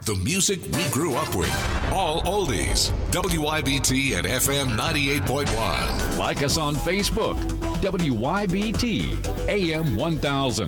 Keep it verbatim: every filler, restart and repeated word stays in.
The music we grew up with. All oldies. W Y B T and F M ninety-eight point one. Like us on Facebook. W Y B T A M one thousand.